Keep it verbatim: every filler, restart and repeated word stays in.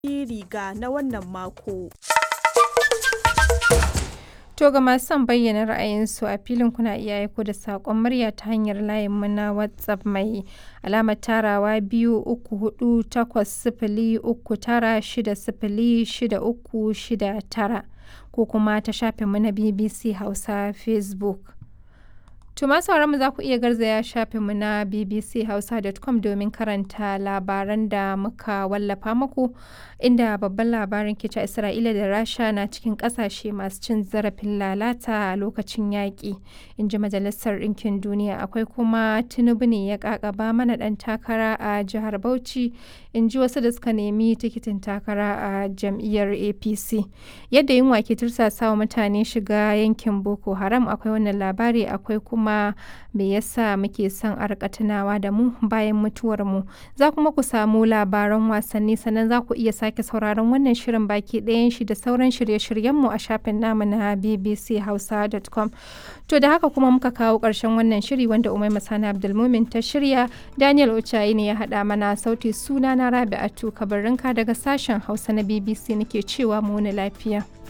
riga na wannan mako. To ga masu son bayyana ra'ayinsu a filin kuna iya aiko da saƙon murya ta hanyar layinmu na WhatsApp mai alamar tarawa biyu uku hudu takwas sifili uku tara shida sifili shida uku shida tara ko kuma ta shafinmu na B B C Hausa Facebook. To masu mu za ku iya garzaya shafinmu na b b c hausa dot com domin karanta labaran da muka wallafa muku, inda babban labarin ke cewa Isra'ila da Rasha na cikin ƙasashe masu cin zarafin lalata a lokacin yaƙi, in ji Majalisar Ɗinkin Duniya. Akwai kuma Tinubu ne ya ƙaƙaba mana ɗan takara a jihar Bauchi, in ji wasu da suka nemi tikitin takara a jam'iyyar A P C. Yadda yunwa ke tursasawa mutane shiga yankin Boko Haram, akwai wannan labari. Akwai kuma kuma me yasa muke son a rika tunawa da mu bayan mutuwar mu. Za kuma ku samu labaran wasanni, sannan za ku iya sake sauraron wannan shirin baki ɗayan shi da sauran shirye-shiryen mu a shafin namu na b b c hausa dot com. To da haka kuma muka kawo ƙarshen wannan shiri wanda Umaima Sani Abdulmumin ta shirya, Daniel Ochayi ne ya haɗa mana sauti. Suna na Rabi'atu Kabarinka daga sashen Hausa na B B C nake cewa mu wani lafiya.